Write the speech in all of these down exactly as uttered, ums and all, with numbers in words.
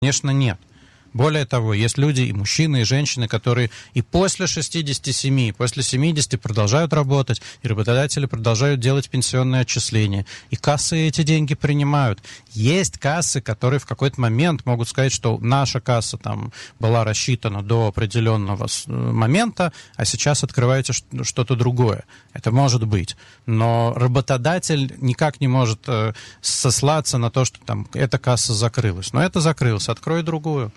Конечно, нет. Более того, есть люди, и мужчины, и женщины, которые и после шестидесяти семи, и после семидесяти продолжают работать, и работодатели продолжают делать пенсионные отчисления, и кассы эти деньги принимают. Есть кассы, которые в какой-то момент могут сказать, что наша касса там была рассчитана до определенного момента, а сейчас открываете что-то другое. Это может быть. Но работодатель никак не может э, сослаться на то, что там эта касса закрылась. Но это закрылась, открой другую.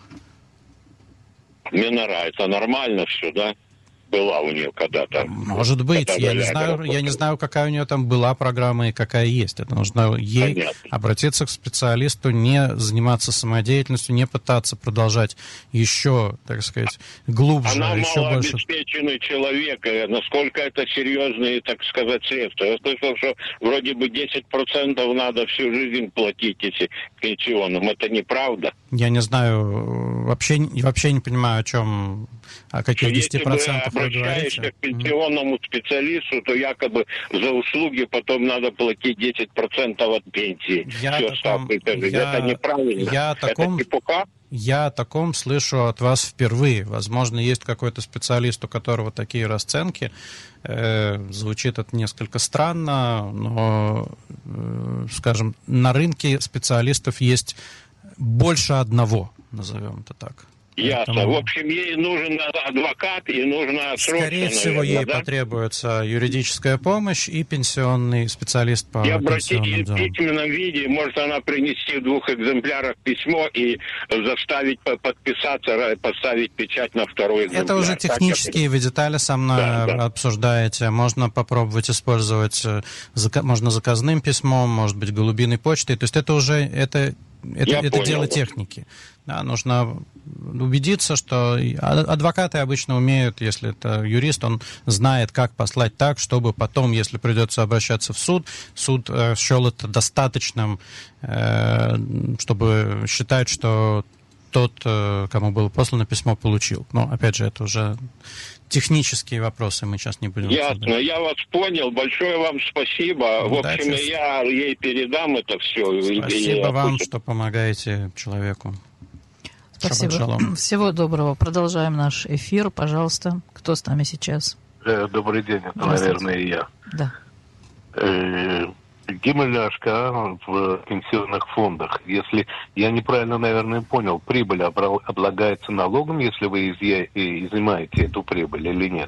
Мне нравится, нормально все, да? Была у нее когда-то. Может быть, я не знаю, я не знаю, какая у нее там была программа и какая есть. Это нужно ей Понятно. обратиться к специалисту, не заниматься самодеятельностью, не пытаться продолжать еще, так сказать, глубже, Она еще больше. Она малообеспеченный человек, насколько это серьезные, так сказать, средства. Я слышал, что вроде бы десять процентов надо всю жизнь платить, если пенсионным. Это неправда? Я не знаю, вообще, вообще не понимаю, о чем, о каких десяти процентах вы говорите. Если к пенсионному специалисту, то якобы за услуги потом надо платить десять процентов от пенсии. Я Все таком, ставки, я, это неправильно. Я таком, это чепуха? Я о таком слышу от вас впервые. Возможно, есть какой-то специалист, у которого такие расценки. Э, звучит это несколько странно, но, э, скажем, на рынке специалистов есть больше одного, назовем это так. Ясно. Поэтому... В общем, ей нужен адвокат и нужно отсрочка, Скорее всего, наверное, ей да? потребуется юридическая помощь и пенсионный специалист по и обратить пенсионным делам. в письменном виде, может она принести в двух экземплярах письмо и заставить подписаться, поставить печать на второй экземпляр. Это уже технические вы детали со мной да, да. обсуждаете. Можно попробовать использовать, можно заказным письмом, может быть, голубиной почтой. То есть это уже это, это, это дело техники. Да, нужно убедиться, что адвокаты обычно умеют, если это юрист, он знает, как послать так, чтобы потом, если придется обращаться в суд, суд э, счел это достаточным, э, чтобы считать, что тот, э, кому было послано письмо, получил. Но, опять же, это уже технические вопросы, мы сейчас не будем Ясно, обсуждать. Я вас понял. Большое вам спасибо. Удачи. В общем, я ей передам это все. Спасибо вам, что помогаете человеку. Спасибо. Всего доброго. Продолжаем наш эфир. Пожалуйста, кто с нами сейчас? Добрый день, это, наверное, я. Да. Гиммеляшка в пенсионных фондах. Если я неправильно, наверное, понял, прибыль облагается налогом, если вы изымаете эту прибыль или нет?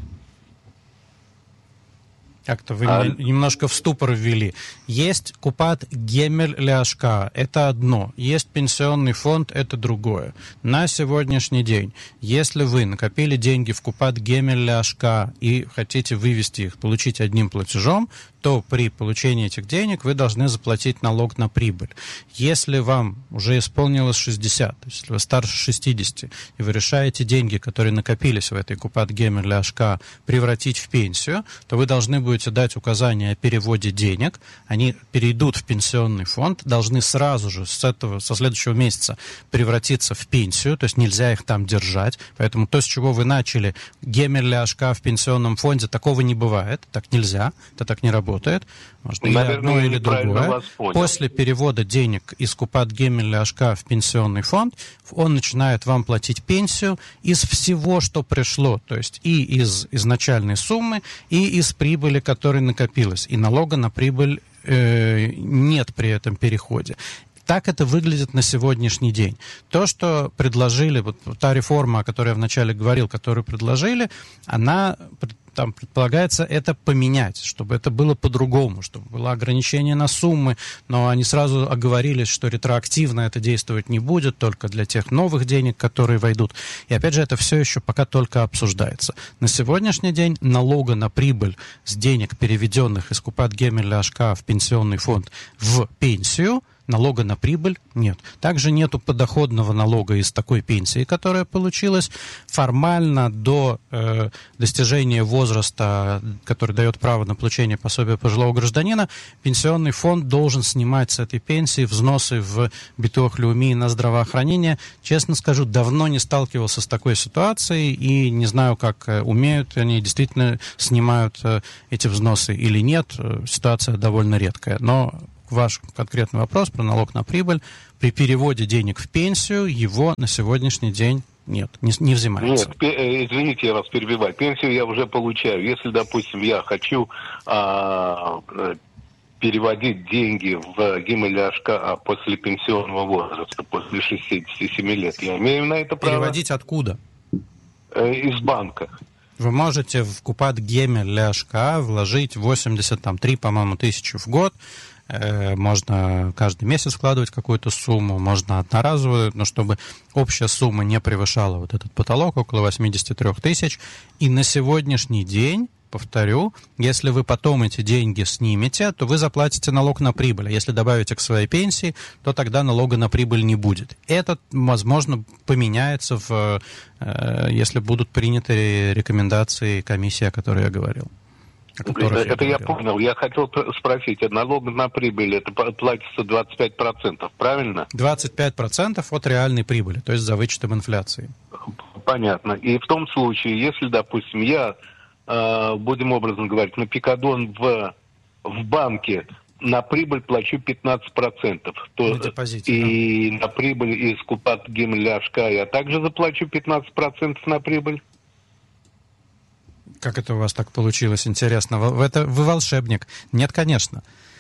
Как-то вы а... меня немножко в ступор ввели. Есть Купат Гемель Ляшка, это одно. Есть пенсионный фонд, это другое. На сегодняшний день, если вы накопили деньги в Купат Гемель Ляшка и хотите вывести их, получить одним платежом, то при получении этих денег вы должны заплатить налог на прибыль. Если вам уже исполнилось шестьдесят, то есть если вы старше шестидесяти, и вы решаете деньги, которые накопились в этой Купат Гемель Ляшка, превратить в пенсию, то вы должны будете дать указание о переводе денег, они перейдут в пенсионный фонд, должны сразу же с этого, со следующего месяца превратиться в пенсию, то есть нельзя их там держать, поэтому то, с чего вы начали, Гемель Ляшка в пенсионном фонде, такого не бывает, так нельзя, это так не работает. Можно или одно, или другое. После перевода денег из Купат Гемель Ляшка в пенсионный фонд, он начинает вам платить пенсию из всего, что пришло, то есть и из изначальной суммы, и из прибыли, которая накопилась. И налога на прибыль э, нет при этом переходе. Так это выглядит на сегодняшний день. То, что предложили, вот та реформа, о которой я вначале говорил, которую предложили, она, там предполагается это поменять, чтобы это было по-другому, чтобы было ограничение на суммы, но они сразу оговорились, что ретроактивно это действовать не будет, только для тех новых денег, которые войдут. И опять же, это все еще пока только обсуждается. На сегодняшний день налога на прибыль с денег, переведенных из Купат Гемель Ляшка в пенсионный фонд в пенсию, налога на прибыль нет. Также нету подоходного налога из такой пенсии, которая получилась. Формально до э, достижения возраста, который дает право на получение пособия пожилого гражданина, пенсионный фонд должен снимать с этой пенсии взносы в Битуах Леуми на здравоохранение. Честно скажу, давно не сталкивался с такой ситуацией и не знаю, как э, умеют они действительно снимают э, эти взносы или нет. Ситуация довольно редкая. Но ваш конкретный вопрос про налог на прибыль, при переводе денег в пенсию его на сегодняшний день нет, не, не взимается. Нет, извините, я вас перебиваю. Пенсию я уже получаю. Если, допустим, я хочу а, переводить деньги в ГИМ-ЛЯШК после пенсионного возраста, после шестидесяти семи лет, я имею на это право? Переводить откуда? Из банка. Вы можете в Купат ГИМ-ЛЯШК вложить восемьдесят три, по-моему, тысячи в год. Можно каждый месяц вкладывать какую-то сумму, можно одноразовую, но чтобы общая сумма не превышала вот этот потолок, около восемьдесят три тысячи. И на сегодняшний день, повторю, если вы потом эти деньги снимете, то вы заплатите налог на прибыль. А если добавите к своей пенсии, то тогда налога на прибыль не будет. Это, возможно, поменяется, в, если будут приняты рекомендации комиссии, о которой я говорил. Это, это я, я понял. Я хотел спросить, а налог на прибыль, это платится двадцать пять процентов, правильно? двадцать пять процентов от реальной прибыли, то есть за вычетом инфляции. Понятно. И в том случае, если, допустим, я, э, будем образно говорить, на пикадон в, в банке на прибыль плачу пятнадцать процентов, то на депозите, и да. На прибыль из Купат ГИМ-ЛЯШК я также заплачу пятнадцать процентов на прибыль? Как это у вас так получилось? Интересно. Вы, это, вы волшебник? Нет, конечно.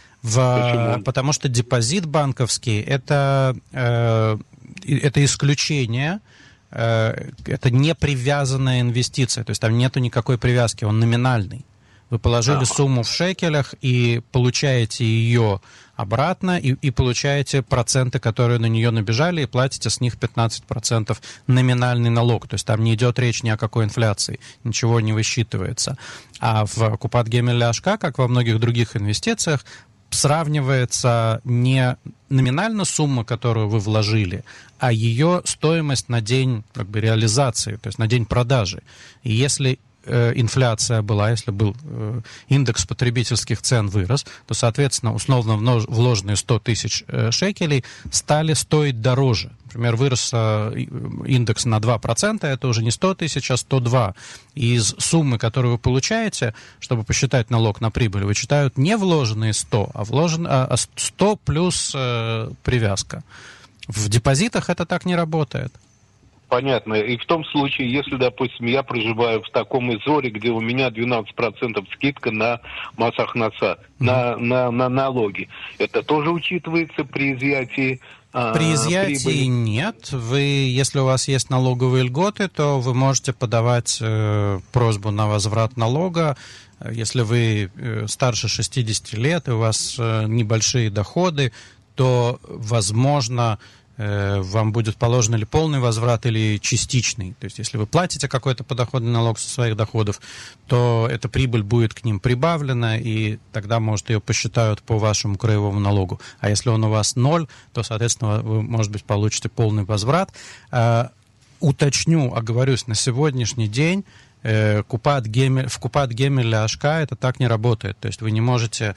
В, потому что депозит банковский это, э, это исключение, э, это не привязанная инвестиция. То есть там нету никакой привязки, он номинальный. Вы положили а. сумму в шекелях и получаете ее обратно, и, и получаете проценты, которые на нее набежали, и платите с них пятнадцать процентов номинальный налог. То есть там не идет речь ни о какой инфляции, ничего не высчитывается. А в Купат ГИМ-ЛЯШК, как во многих других инвестициях, сравнивается не номинально сумма, которую вы вложили, а ее стоимость на день как бы реализации, то есть на день продажи. И если инфляция была, если был э, индекс потребительских цен вырос, то, соответственно, условно вложенные сто тысяч э, шекелей стали стоить дороже. Например, вырос э, индекс на два процента, это уже не сто тысяч, а сто два. И из суммы, которую вы получаете, чтобы посчитать налог на прибыль, вычитают не вложенные сто, а, вложен, а сто плюс э, привязка. В депозитах это так не работает. Понятно. И в том случае, если, допустим, я проживаю в таком изоре, где у меня двенадцать процентов скидка на Масах Наса, mm-hmm. на, на, на налоги, это тоже учитывается при изъятии а, При изъятии прибыли? Нет. Вы, если у вас есть налоговые льготы, то вы можете подавать э, просьбу на возврат налога. Если вы э, старше шестидесяти лет и у вас э, небольшие доходы, то, возможно, вам будет положен или полный возврат, или частичный. То есть, если вы платите какой-то подоходный налог со своих доходов, то эта прибыль будет к ним прибавлена, и тогда, может, ее посчитают по вашему краевому налогу. А если он у вас ноль, то, соответственно, вы, может быть, получите полный возврат. А, уточню, оговорюсь, на сегодняшний день Купат ГИМ, в Купат ГИМ-ЛЯШК это так не работает. То есть, вы не можете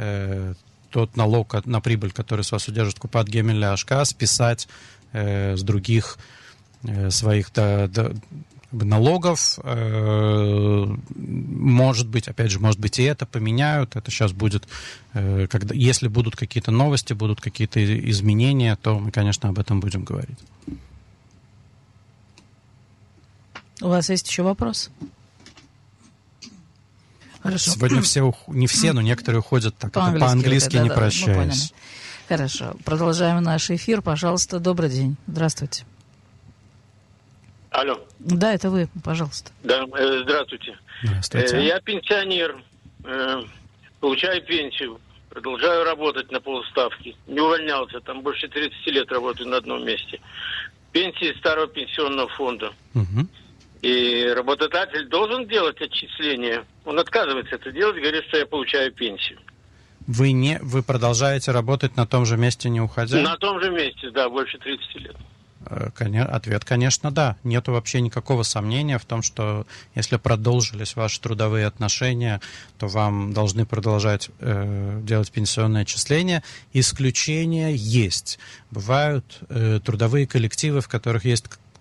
тот налог на прибыль, который с вас удержит Купат ГИМ-ЛЯШК, списать э, с других э, своих да, да, налогов. Э, может быть, опять же, может быть, и это поменяют. Это сейчас будет, э, когда, если будут какие-то новости, будут какие-то изменения, то мы, конечно, об этом будем говорить. У вас есть еще вопрос? Хорошо. Сегодня все, не все, но некоторые уходят так, по-английски, по-английски да, не да, прощаясь. Хорошо. Продолжаем наш эфир. Пожалуйста, добрый день. Здравствуйте. Алло. Да, это вы, пожалуйста. Да, здравствуйте. Здравствуйте. Я пенсионер, получаю пенсию, продолжаю работать на полставки. Не увольнялся, там больше тридцати лет работаю на одном месте. Пенсии старого пенсионного фонда. Угу. И работодатель должен делать отчисления. Он отказывается это делать, говорит, что я получаю пенсию. Вы не, вы продолжаете работать на том же месте, не уходя? На том же месте, да, больше тридцати лет. Ответ, конечно, да. Нету вообще никакого сомнения в том, что если продолжились ваши трудовые отношения, то вам должны продолжать э, делать пенсионные отчисления. Исключения есть. Бывают э, трудовые коллективы, в которых есть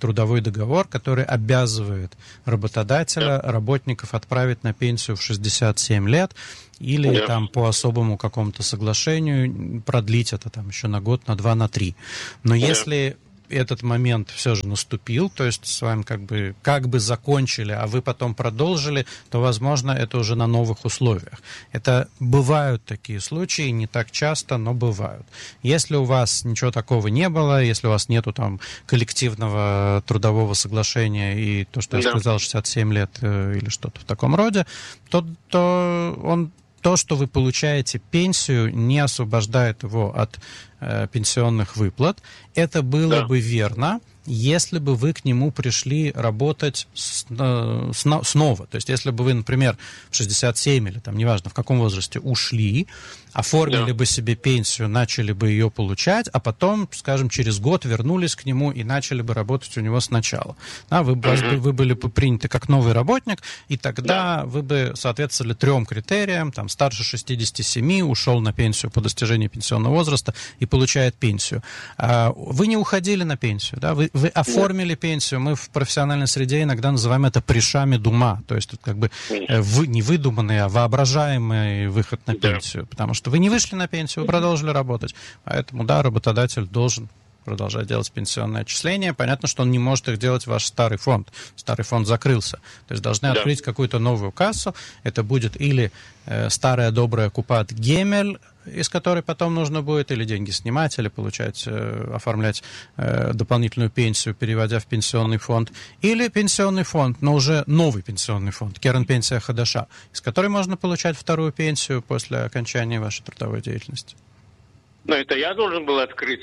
трудовой договор, который обязывает работодателя Да. работников отправить на пенсию в шестьдесят семь лет, или Да. там по особому какому-то соглашению продлить это там еще на год, на два, на три. Но Да. если этот момент все же наступил, то есть с вами как бы, как бы закончили, а вы потом продолжили, то, возможно, это уже на новых условиях. Это бывают такие случаи, не так часто, но бывают. Если у вас ничего такого не было, если у вас нету там коллективного трудового соглашения и то, что я Да. сказал, шестьдесят семь лет э, или что-то в таком роде, то, то он то, что вы получаете пенсию, не освобождает его от э, пенсионных выплат. Это было Да. бы верно, если бы вы к нему пришли работать с, э, сно- снова. То есть, если бы вы, например, в шестьдесят семь или там, неважно, в каком возрасте ушли, оформили Да. бы себе пенсию, начали бы ее получать, а потом, скажем, через год вернулись к нему и начали бы работать у него сначала. Да, вы, вас бы- вы были бы приняты как новый работник, и тогда вы бы соответствовали трем критериям, там, старше шестидесяти семи, ушел на пенсию по достижении пенсионного возраста и получает пенсию. А, Вы не уходили на пенсию, да, вы, вы оформили пенсию, мы в профессиональной среде иногда называем это пришами дума, то есть тут как бы э, вы, не выдуманный, а воображаемый выход на Да. пенсию, потому что вы не вышли на пенсию, вы продолжили работать, поэтому, да, работодатель должен продолжать делать пенсионные отчисления. Понятно, что он не может их делать в ваш старый фонд. Старый фонд закрылся. То есть должны Да. открыть какую-то новую кассу. Это будет или э, старая добрая Купат Гемель, из которой потом нужно будет или деньги снимать, или получать, э, оформлять э, дополнительную пенсию, переводя в пенсионный фонд, или пенсионный фонд, но уже новый пенсионный фонд, Керен Пенсия Хадаша, из которой можно получать вторую пенсию после окончания вашей трудовой деятельности. Но это я должен был открыть.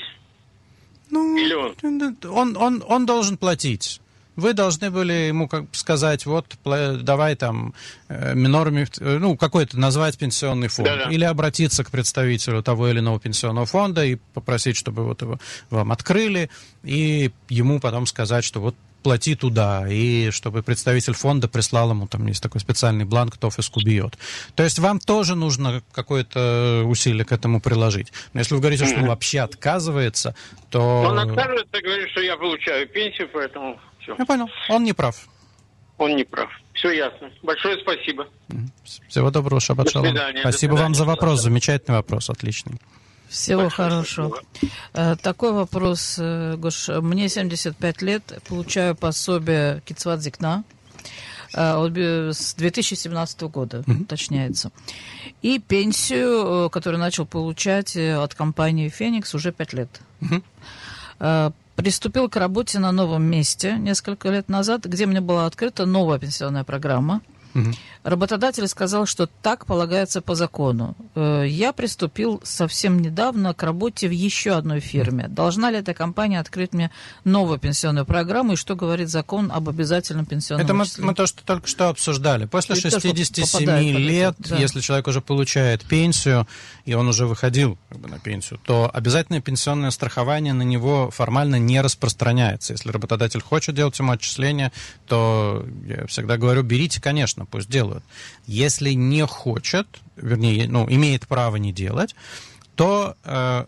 Ну, Или он? он, он, он должен платить. Вы должны были ему как бы сказать, вот, пла- давай там э, минорами, э, ну, какой-то назвать пенсионный фонд. Да-да. Или обратиться к представителю того или иного пенсионного фонда и попросить, чтобы вот его вам открыли, и ему потом сказать, что вот плати туда, и чтобы представитель фонда прислал ему, там есть такой специальный бланк ТОФ Кубиот. То есть вам тоже нужно какое-то усилие к этому приложить. Но если вы говорите, что он вообще отказывается, то... Он отказывается, говорит, что я получаю пенсию, поэтому все. Я понял, он не прав. Он не прав. Все ясно. Большое спасибо. Всего доброго, шаббат До шалом. свидания, до Спасибо вам за свидания. вопрос, замечательный вопрос, отличный. Всего Большое хорошего. Э, Такой вопрос, э, Гош. Мне семьдесят пять лет, получаю пособие Кицват Зикна э, от бе- с две тысячи семнадцатого года, уточняется. И пенсию, э, которую начал получать э, от компании «Феникс» уже пять лет. Мгм. Э, Приступил к работе на новом месте несколько лет назад, где мне была открыта новая пенсионная программа. Мгм. Работодатель сказал, что так полагается по закону. Э, Я приступил совсем недавно к работе в еще одной фирме. Должна ли эта компания открыть мне новую пенсионную программу? И что говорит закон об обязательном пенсионном Это мы, отчислении? мы то, что только что обсуждали. После И то, что шестидесяти семи попадает под это, лет, да. если человек уже получает пенсию, и он уже выходил как бы, на пенсию, то обязательное пенсионное страхование на него формально не распространяется. Если работодатель хочет делать ему отчисления, то я всегда говорю, берите, конечно, пусть делают. Если не хочет, вернее, ну, имеет право не делать, то э,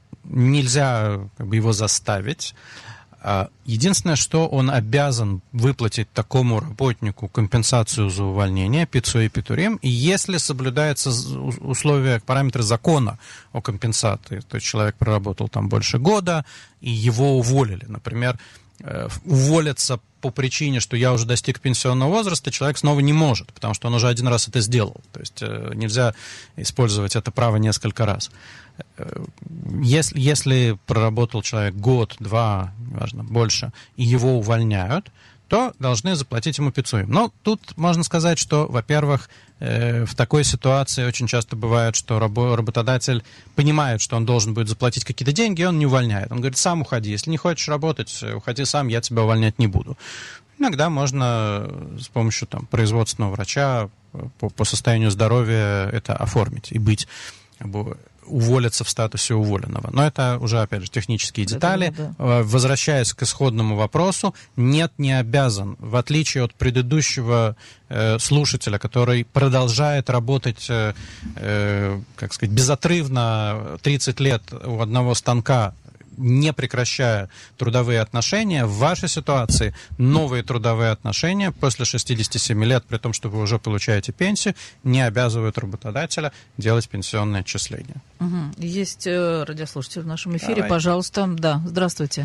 нельзя как бы, его заставить. А единственное, что он обязан выплатить такому работнику компенсацию за увольнение, пиццу и питурим, и если соблюдаются условия, параметры закона о компенсации, то есть человек проработал там больше года, и его уволили, например, э, уволиться по причине, что я уже достиг пенсионного возраста, человек снова не может, потому что он уже один раз это сделал. То есть э, нельзя использовать это право несколько раз. Э, если, если проработал человек год, два, неважно, больше, и его увольняют, то должны заплатить ему пиццу. Но тут можно сказать, что, во-первых, э, в такой ситуации очень часто бывает, что рабо- работодатель понимает, что он должен будет заплатить какие-то деньги, и он не увольняет. Он говорит, сам уходи. Если не хочешь работать, уходи сам, я тебя увольнять не буду. Иногда можно с помощью там, производственного врача по, по состоянию здоровья это оформить и быть как бы, уволиться в статусе уволенного. Но это уже, опять же, технические детали. Да, да, да. Возвращаясь к исходному вопросу, нет, не обязан. В отличие от предыдущего э, слушателя, который продолжает работать, э, э, как сказать, безотрывно тридцать лет у одного станка, не прекращая трудовые отношения, в вашей ситуации новые трудовые отношения после шестидесяти семи лет, при том, что вы уже получаете пенсию, не обязывают работодателя делать пенсионные отчисления. Угу. Есть э, радиослушатель в нашем эфире. Давай. Пожалуйста. Да, здравствуйте.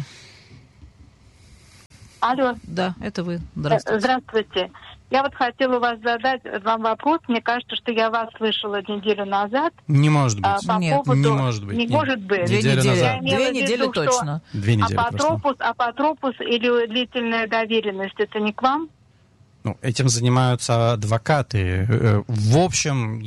Алло. Да, это вы. Здравствуйте. Здравствуйте. Я вот хотела у вас задать вам вопрос. Мне кажется, что я вас слышала неделю назад. Не может быть. А, по Нет, поводу... не может быть. Не Нет. может быть. Две Неделю недели, назад. Две недели виду, точно. Две недели апотропус, апотропус или длительная доверенность, это не к вам? Ну, этим занимаются адвокаты. В общем,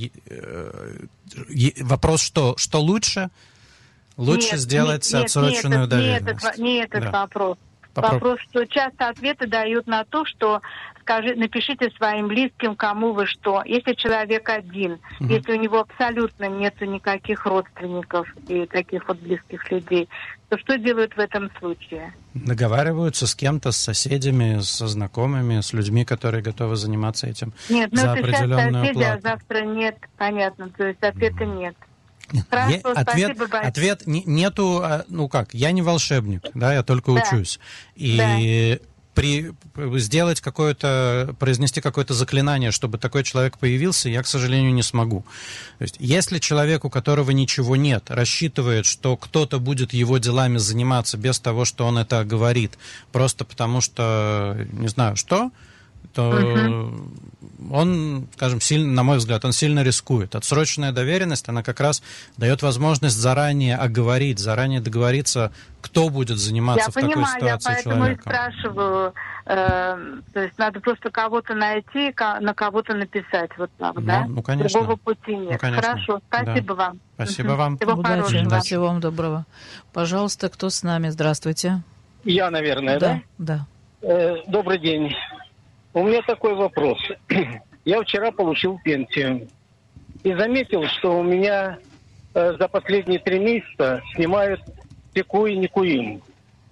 вопрос, что, что лучше? Лучше нет, сделать нет, отсроченную нет, доверенность. Не этот, не этот Да. вопрос. Попро... Вопрос, что часто ответы дают на то, что скажи, напишите своим близким, кому вы что. Если человек один, угу. если у него абсолютно нет никаких родственников и таких вот близких людей, то что делают в этом случае? Договариваются с кем-то, с соседями, со знакомыми, с людьми, которые готовы заниматься этим нет, за ну это определенную сейчас соседи, плату. а завтра нет, понятно, то есть ответа угу. нет. Хорошо, е- ответ, ответ не, нету, ну как, я не волшебник, да, я только да. учусь. И да. при, сделать какое-то, произнести какое-то заклинание, чтобы такой человек появился, я, к сожалению, не смогу. То есть, если человек, у которого ничего нет, рассчитывает, что кто-то будет его делами заниматься без того, что он это говорит, просто потому что, не знаю, что, то uh-huh. он, скажем, сильно, на мой взгляд, он сильно рискует. Отсроченная доверенность, она как раз дает возможность заранее оговорить, заранее договориться, кто будет заниматься я в понимаю, такой ситуации я поэтому человеком. И спрашиваю, э, то есть надо просто кого-то найти, на кого-то написать, вот так, ну, да? Ну, конечно. Другого пути нет. Ну, конечно. Хорошо, спасибо да. вам. Спасибо вам. Всего удачи, удачи. Всего вам доброго. Пожалуйста, кто с нами? Здравствуйте. Я, наверное, да? Да. Да. Э, добрый день. У меня такой вопрос. Я вчера получил пенсию и заметил, что у меня э, за последние три месяца снимают текуи никуим.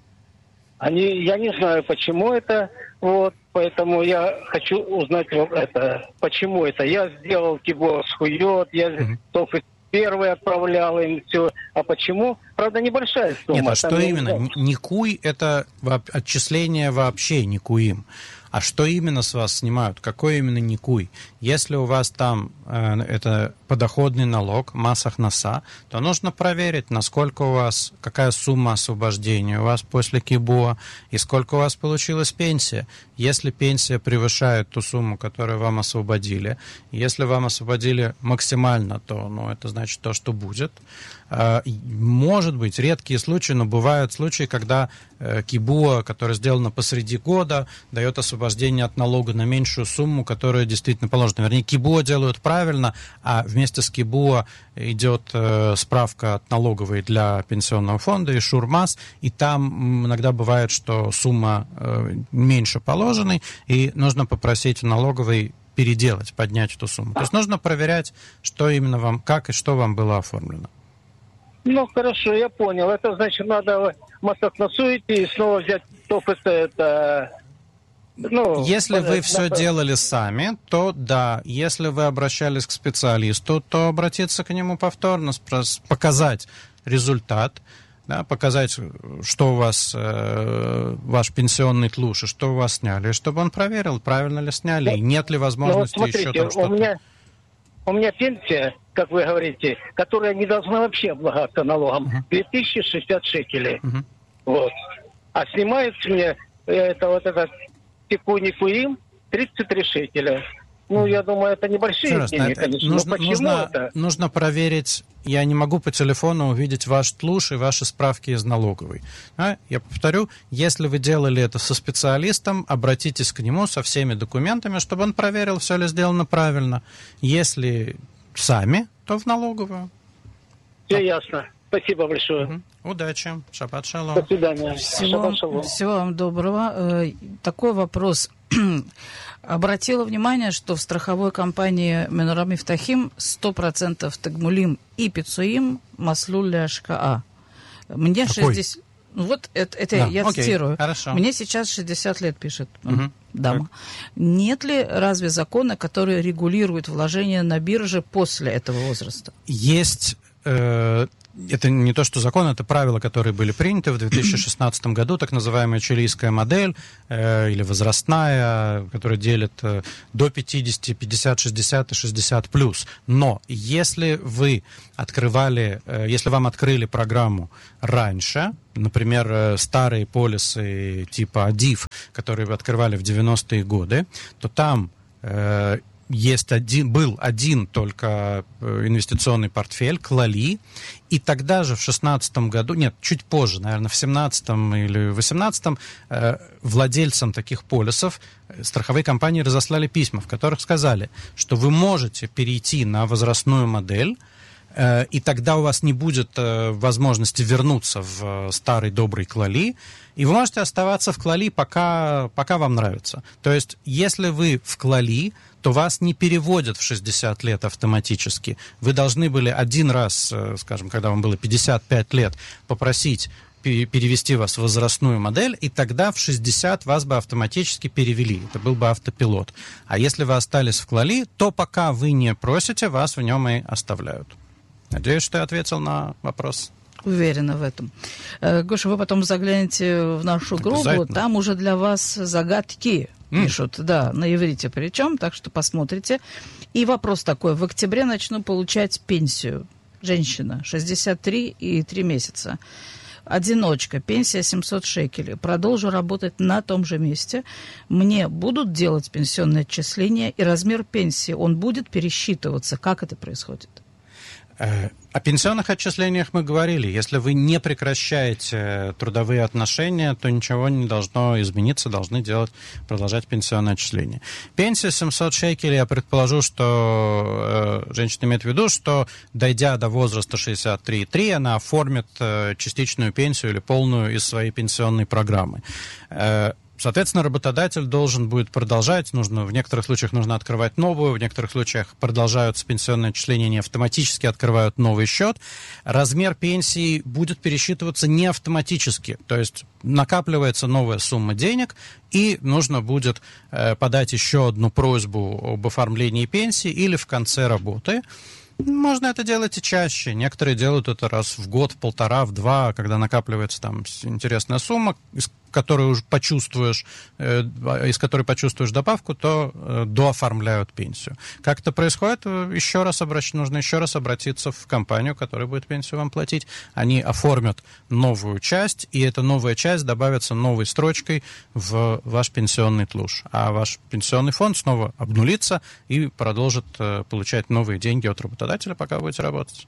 Они, я не знаю, почему это, вот, поэтому я хочу узнать это, почему это. Я сделал кибо схует, я mm-hmm. только первый отправлял им все. А почему? Правда, небольшая сумма. Нет, а что именно? Никуй – это отчисление вообще никуим. А что именно с вас снимают? Какой именно никуй? Если у вас там э, это подоходный налог, массах носа, то нужно проверить, насколько у вас, какая сумма освобождения у вас после КИБО и сколько у вас получилась пенсия. Если пенсия превышает ту сумму, которую вам освободили, если вам освободили максимально, то ну, это значит то, что будет. Э, может быть, редкие случаи, но бывают случаи, когда э, КИБО, которое сделано посреди года, дает освобождение от налога на меньшую сумму, которая действительно положена. Вернее, КИБО делают правильно, а вместе с КИБО идет э, справка от налоговой для пенсионного фонда и ШУРМАС, и там иногда бывает, что сумма э, меньше положенной, и нужно попросить у налоговой переделать, поднять эту сумму. То есть нужно проверять, что именно вам, как и что вам было оформлено. Ну, хорошо, я понял. Это значит, надо массах носу идти и снова взять топ это... это... Ну, если вы все делали сами, то да. Если вы обращались к специалисту, то обратиться к нему повторно, показать результат, да, показать, что у вас, э, ваш пенсионный тлуш, и что у вас сняли, чтобы он проверил, правильно ли сняли, и нет ли возможности ну, вот смотрите, еще там что-то. У меня, у меня пенсия, как вы говорите, которая не должна вообще облагаться налогом, uh-huh. две тысячи шестьдесят шекелей. Uh-huh. Вот. А снимают мне это вот этот текуй-никуим тридцать три шекеля. Ну, я думаю, это небольшие Раз, деньги, это, конечно. нужно, Но почему нужно, это? Нужно проверить, я не могу по телефону увидеть ваш тлуш и ваши справки из налоговой. А, я повторю, если вы делали это со специалистом, обратитесь к нему со всеми документами, чтобы он проверил, все ли сделано правильно. Если сами, то в налоговую. Все а. ясно. Спасибо большое. Угу. Удачи. Шаббат шалом. До свидания. Всего, Шаббат шалом. Всего вам доброго. Такой вопрос. Обратила внимание, что в страховой компании Менура Мифтахим сто процентов тагмулим и пицуим маслуль ляшка. Мне Какой? шестьдесят... Вот это, это да, я окей, цитирую. Хорошо. Мне сейчас шестьдесят лет, пишет угу. дама. Так. Нет ли разве закона, который регулирует вложения на бирже после этого возраста? Есть... Э- это не то, что закон, это правила, которые были приняты в две тысячи шестнадцатом году, так называемая чилийская модель э, или возрастная, которая делит э, до пятидесяти, пятьдесят, шестьдесят и шестьдесят плюс. Но если вы открывали, э, если вам открыли программу раньше, например, э, старые полисы типа АДИФ, которые вы открывали в девяностые годы, то там э, есть один, был один только инвестиционный портфель, Клали, и тогда же в шестнадцатом году, нет, чуть позже, наверное, в семнадцатом или восемнадцатом, э, владельцам таких полисов страховые компании разослали письма, в которых сказали, что вы можете перейти на возрастную модель, э, и тогда у вас не будет э, возможности вернуться в старый добрый Клали, и вы можете оставаться в Клали, пока, пока вам нравится. То есть, если вы в Клали, то вас не переводят в шестьдесят лет автоматически. Вы должны были один раз, скажем, когда вам было пятьдесят пять лет, попросить перевести вас в возрастную модель, и тогда в шестьдесят вас бы автоматически перевели. Это был бы автопилот. А если вы остались в Клали, то пока вы не просите, вас в нем и оставляют. Надеюсь, что я ответил на вопрос. Уверена в этом. Гоша, вы потом заглянете в нашу группу, там уже для вас загадки mm. пишут, да, на иврите причем, так что посмотрите. И вопрос такой, в октябре начну получать пенсию. Женщина, шестьдесят три и три месяца. Одиночка, пенсия семьсот шекелей. Продолжу работать на том же месте. Мне будут делать пенсионное отчисление, и размер пенсии, он будет пересчитываться. Как это происходит? О пенсионных отчислениях мы говорили. Если вы не прекращаете трудовые отношения, то ничего не должно измениться, должны делать, продолжать пенсионное отчисление. Пенсия семьсот шекелей, я предположу, что э, женщина имеет в виду, что, дойдя до возраста шестьдесят три и три, она оформит э, частичную пенсию или полную из своей пенсионной программы. Э, Соответственно, работодатель должен будет продолжать, нужно, в некоторых случаях нужно открывать новую, в некоторых случаях продолжаются пенсионные отчисления, они автоматически открывают новый счет. Размер пенсии будет пересчитываться не автоматически, то есть накапливается новая сумма денег, и нужно будет э, подать еще одну просьбу об оформлении пенсии или в конце работы. Можно это делать и чаще. Некоторые делают это раз в год, в полтора, в два, когда накапливается там интересная сумма, из которой уже почувствуешь, э, из которой почувствуешь добавку, то э, дооформляют пенсию. Как это происходит? Еще раз обращ... Нужно еще раз обратиться в компанию, которая будет пенсию вам платить. Они оформят новую часть, и эта новая часть добавится новой строчкой в ваш пенсионный тлуш. А ваш пенсионный фонд снова обнулится и продолжит э, получать новые деньги от работодателя, пока будете работать.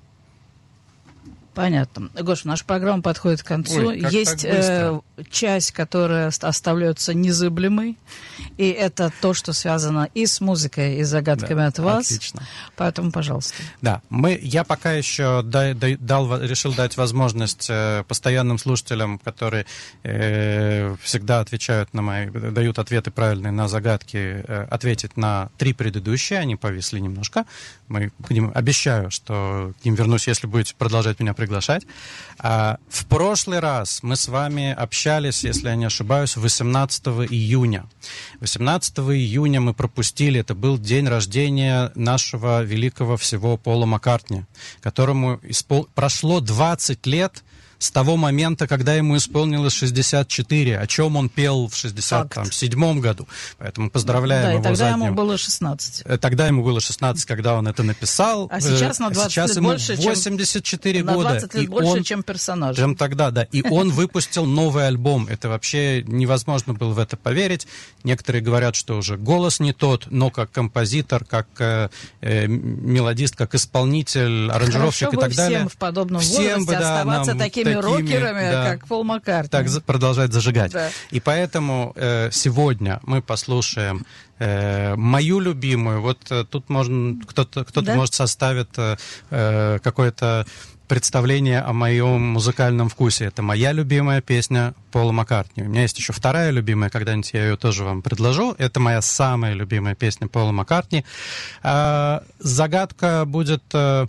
Понятно. Гоша, наша программа подходит к концу. Ой, как есть э, часть, которая остается незыблемой, и это то, что связано и с музыкой, и с загадками да, от вас. Отлично. Поэтому, пожалуйста. Да, мы, я пока еще дай, дай, дал, решил дать возможность э, постоянным слушателям, которые э, всегда отвечают на мои, дают ответы правильные на загадки, э, ответить на три предыдущие. Они повисли немножко. Мы к ним обещаю, что к ним вернусь, если будете продолжать меня приглашать. А, в прошлый раз мы с вами общались, если я не ошибаюсь, восемнадцатого июня. восемнадцатого июня мы пропустили, это был день рождения нашего великого всего Пола Маккартни, которому испол... прошло двадцать лет с того момента, когда ему исполнилось шестьдесят четыре, о чем он пел в шестьдесят седьмом году. Поэтому поздравляем да, его. Да, и тогда задним... ему было шестнадцать. Тогда ему было шестнадцать, когда он это написал. А сейчас на двадцать сейчас лет ему больше, восемьдесят четыре чем, года. На двадцать лет и больше, он... чем персонаж. Чем тогда, да. И он выпустил новый альбом. Это вообще невозможно было в это поверить. Некоторые говорят, что уже голос не тот, но как композитор, как э, э, мелодист, как исполнитель, аранжировщик Хорошо и так бы далее. Всем в подобном всем возрасте бы, да, оставаться такими, такими рокерами, да, как Пол Маккартни. Так за, продолжать зажигать. Да. И поэтому э, сегодня мы послушаем э, мою любимую. Вот э, тут можно, кто-то, кто-то да? может составить э, какое-то представление о моем музыкальном вкусе. Это моя любимая песня Пола Маккартни. У меня есть еще вторая любимая, когда-нибудь я ее тоже вам предложу. Это моя самая любимая песня Пола Маккартни. Э, загадка будет э,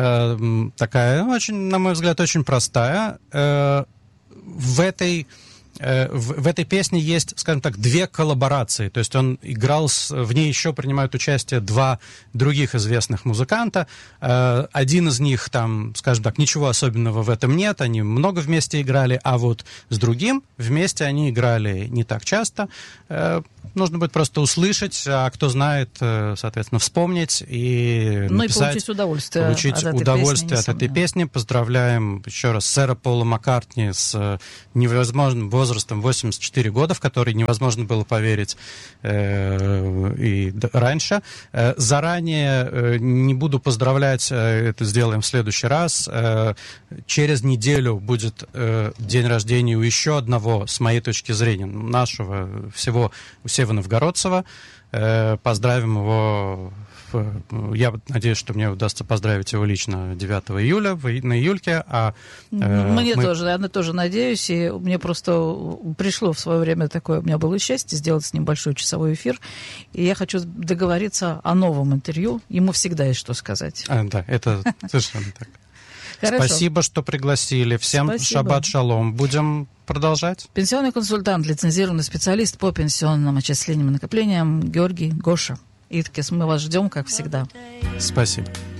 э, такая, очень, на мой взгляд, очень простая. Э, в этой э, в, в этой песне есть, скажем так, две коллаборации. То есть он играл, с, в ней еще принимают участие два других известных музыканта. Э, один из них, там, скажем так, ничего особенного в этом нет, они много вместе играли, а вот с другим вместе они играли не так часто. Э, нужно будет просто услышать, а кто знает, э, соответственно, вспомнить и ну написать. И получить удовольствие, получить от, этой удовольствие песни, от этой песни. Поздравляем еще раз сэра Пола Маккартни с невозможным возрастом восемьдесят четыре года, в который невозможно было поверить э, и д- раньше. Э, заранее э, не буду поздравлять, э, это сделаем в следующий раз. Э, через неделю будет э, день рождения у еще одного, с моей точки зрения, нашего всего Сева Новгородцева. Э, поздравим его. Я надеюсь, что мне удастся поздравить его лично девятого июля, на июльке. А, э, Мне мы... тоже, я тоже надеюсь. И мне просто пришло в свое время такое, у меня было счастье сделать с ним большой часовой эфир. И я хочу договориться о новом интервью. Ему всегда есть что сказать. А, да, это совершенно так. Хорошо. Спасибо, что пригласили. Всем Спасибо. шаббат шалом. Будем продолжать. Пенсионный консультант, лицензированный специалист по пенсионным отчислениям и накоплениям Георгий Гоша. Иткис, мы вас ждем, как всегда. Спасибо.